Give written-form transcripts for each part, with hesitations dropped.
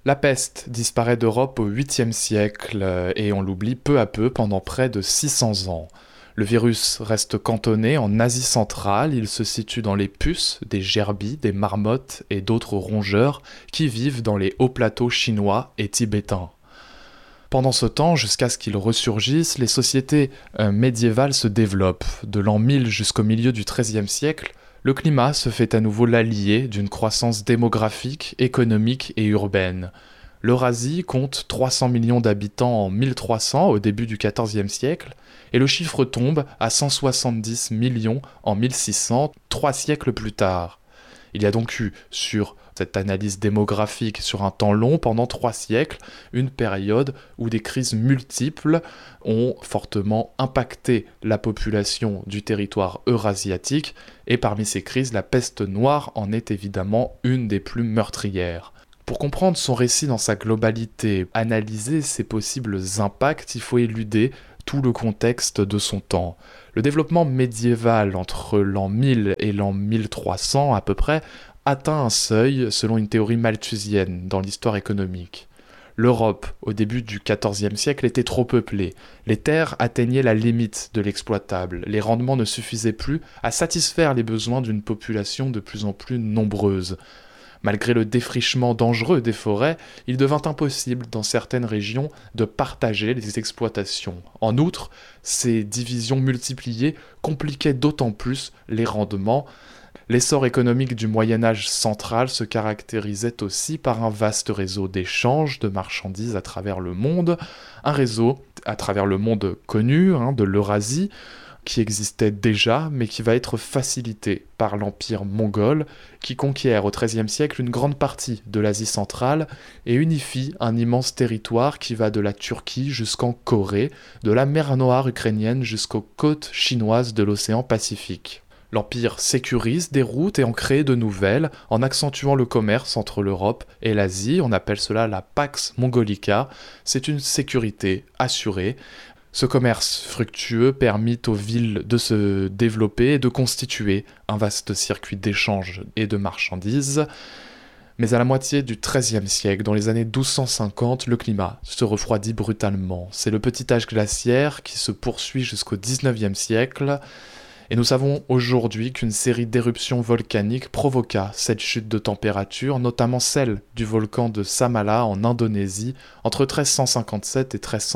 La peste disparaît d'Europe au 8e siècle et on l'oublie peu à peu pendant près de 600 ans. Le virus reste cantonné en Asie centrale, il se situe dans les puces des gerbilles, des marmottes et d'autres rongeurs qui vivent dans les hauts plateaux chinois et tibétains. Pendant ce temps, jusqu'à ce qu'il ressurgisse, les sociétés médiévales se développent. De l'an 1000 jusqu'au milieu du XIIIe siècle, le climat se fait à nouveau l'allié d'une croissance démographique, économique et urbaine. L'Eurasie compte 300 millions d'habitants en 1300 au début du XIVe siècle, et le chiffre tombe à 170 millions en 1600, 3 siècles plus tard. Il y a donc eu, sur cette analyse démographique sur un temps long, pendant 3 siècles, une période où des crises multiples ont fortement impacté la population du territoire eurasiatique, et parmi ces crises, la peste noire en est évidemment une des plus meurtrières. Pour comprendre son récit dans sa globalité, analyser ses possibles impacts, il faut éluder tout le contexte de son temps. Le développement médiéval entre l'an 1000 et l'an 1300 à peu près atteint un seuil selon une théorie malthusienne dans l'histoire économique. L'Europe, au début du XIVe siècle, était trop peuplée. Les terres atteignaient la limite de l'exploitable. Les rendements ne suffisaient plus à satisfaire les besoins d'une population de plus en plus nombreuse. Malgré le défrichement dangereux des forêts, il devint impossible dans certaines régions de partager les exploitations. En outre, ces divisions multipliées compliquaient d'autant plus les rendements. L'essor économique du Moyen-Âge central se caractérisait aussi par un vaste réseau d'échanges de marchandises à travers le monde, un réseau à travers le monde connu, de l'Eurasie, qui existait déjà, mais qui va être facilité par l'Empire mongol, qui conquiert au XIIIe siècle une grande partie de l'Asie centrale et unifie un immense territoire qui va de la Turquie jusqu'en Corée, de la mer Noire ukrainienne jusqu'aux côtes chinoises de l'océan Pacifique. L'Empire sécurise des routes et en crée de nouvelles, en accentuant le commerce entre l'Europe et l'Asie. On appelle cela la Pax Mongolica. C'est une sécurité assurée. Ce commerce fructueux permit aux villes de se développer et de constituer un vaste circuit d'échanges et de marchandises. Mais à la moitié du XIIIe siècle, dans les années 1250, le climat se refroidit brutalement. C'est le petit âge glaciaire qui se poursuit jusqu'au XIXe siècle. Et nous savons aujourd'hui qu'une série d'éruptions volcaniques provoqua cette chute de température, notamment celle du volcan de Samala en Indonésie entre 1357 et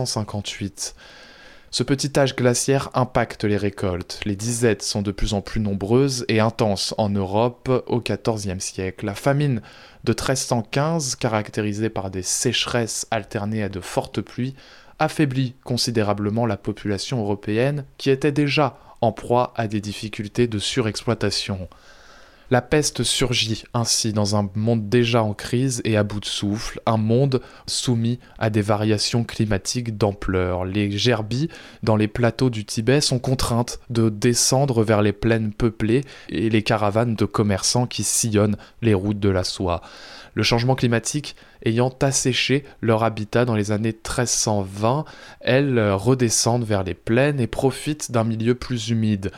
1358. Ce petit âge glaciaire impacte les récoltes. Les disettes sont de plus en plus nombreuses et intenses en Europe au XIVe siècle. La famine de 1315, caractérisée par des sécheresses alternées à de fortes pluies, affaiblit considérablement la population européenne qui était déjà en proie à des difficultés de surexploitation. La peste surgit ainsi dans un monde déjà en crise et à bout de souffle, un monde soumis à des variations climatiques d'ampleur. Les gerbilles dans les plateaux du Tibet sont contraintes de descendre vers les plaines peuplées et les caravanes de commerçants qui sillonnent les routes de la soie. Le changement climatique ayant asséché leur habitat dans les années 1320, elles redescendent vers les plaines et profitent d'un milieu plus humide.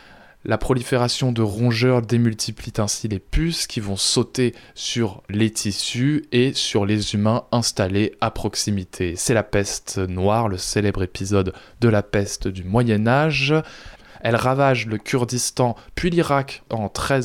La prolifération de rongeurs démultiplie ainsi les puces qui vont sauter sur les tissus et sur les humains installés à proximité. C'est la peste noire, le célèbre épisode de la peste du Moyen-Âge. Elle ravage le Kurdistan puis l'Irak en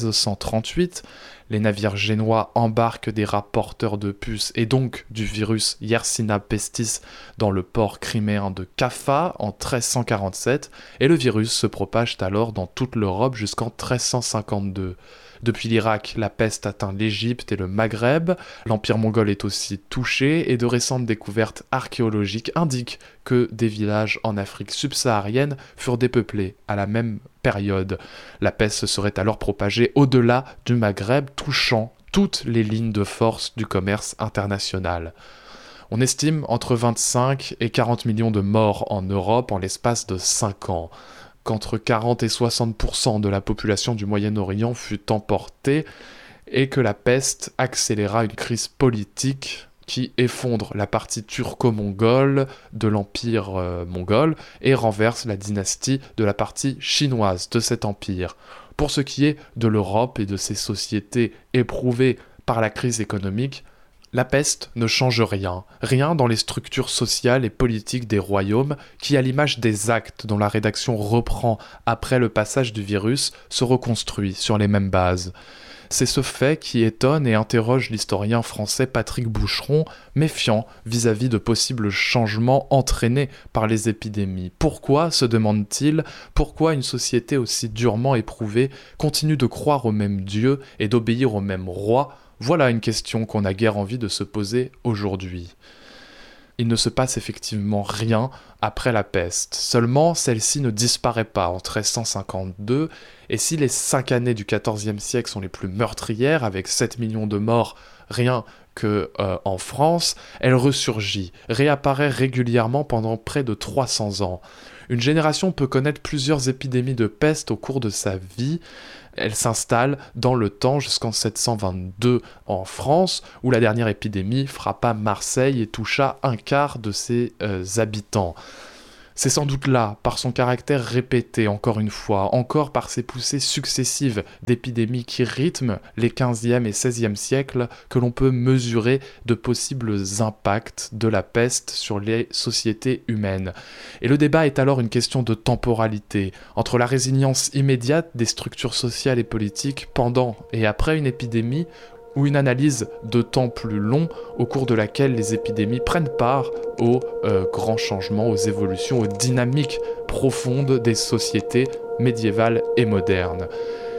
1338. Les navires génois embarquent des rapporteurs de puces et donc du virus Yersinia pestis dans le port criméen de Kaffa en 1347 et le virus se propage alors dans toute l'Europe jusqu'en 1352. Depuis l'Irak, la peste atteint l'Égypte et le Maghreb. L'Empire mongol est aussi touché et de récentes découvertes archéologiques indiquent que des villages en Afrique subsaharienne furent dépeuplés à la même période. La peste se serait alors propagée au-delà du Maghreb, touchant toutes les lignes de force du commerce international. On estime entre 25 et 40 millions de morts en Europe en l'espace de 5 ans. Qu'entre 40 et 60% de la population du Moyen-Orient fut emportée et que la peste accéléra une crise politique qui effondre la partie turco-mongole de l'empire mongol et renverse la dynastie de la partie chinoise de cet empire. Pour ce qui est de l'Europe et de ses sociétés éprouvées par la crise économique, La peste ne change rien, rien dans les structures sociales et politiques des royaumes qui, à l'image des actes dont la rédaction reprend après le passage du virus, se reconstruit sur les mêmes bases. C'est ce fait qui étonne et interroge l'historien français Patrick Boucheron, méfiant vis-à-vis de possibles changements entraînés par les épidémies. Pourquoi, se demande-t-il, pourquoi une société aussi durement éprouvée continue de croire au même Dieu et d'obéir au même roi? Voilà une question qu'on a guère envie de se poser aujourd'hui. Il ne se passe effectivement rien après la peste. Seulement, celle-ci ne disparaît pas en 1352, et si les 5 années du XIVe siècle sont les plus meurtrières, avec 7 millions de morts rien que en France, elle ressurgit, réapparaît régulièrement pendant près de 300 ans. Une génération peut connaître plusieurs épidémies de peste au cours de sa vie. Elle s'installe dans le temps jusqu'en 722 en France, où la dernière épidémie frappa Marseille et toucha un quart de ses habitants. C'est sans doute là, par son caractère répété, encore une fois, encore par ses poussées successives d'épidémies qui rythment les 15e et 16e siècles, que l'on peut mesurer de possibles impacts de la peste sur les sociétés humaines. Et le débat est alors une question de temporalité, entre la résilience immédiate des structures sociales et politiques pendant et après une épidémie, ou une analyse de temps plus long au cours de laquelle les épidémies prennent part aux grands changements, aux évolutions, aux dynamiques profondes des sociétés médiévales et modernes.